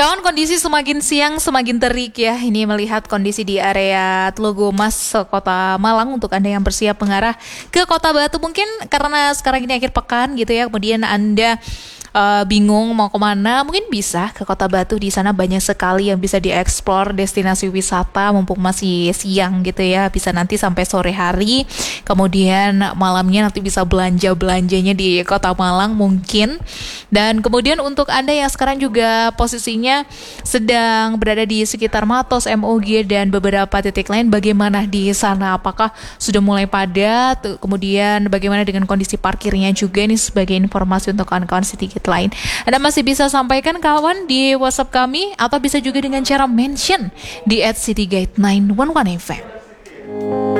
Kawan, kondisi semakin siang semakin terik ya. Ini melihat kondisi di area Tlogomas, Kota Malang, untuk Anda yang bersiap mengarah ke Kota Batu. Mungkin karena sekarang ini akhir pekan gitu ya, kemudian Anda bingung mau kemana, mungkin bisa ke Kota Batu. Di sana banyak sekali yang bisa dieksplor, destinasi wisata mumpung masih siang gitu ya. Bisa nanti sampai sore hari, kemudian malamnya nanti bisa belanjanya di Kota Malang mungkin. Dan kemudian untuk Anda yang sekarang juga posisinya sedang berada di sekitar Matos, MOG dan beberapa titik lain, bagaimana di sana? Apakah sudah mulai padat? Kemudian bagaimana dengan kondisi parkirnya juga, ini sebagai informasi untuk kawan-kawan sedikit lain. Anda masih bisa sampaikan kawan di WhatsApp kami, atau bisa juga dengan cara mention di @cityguide911 FM.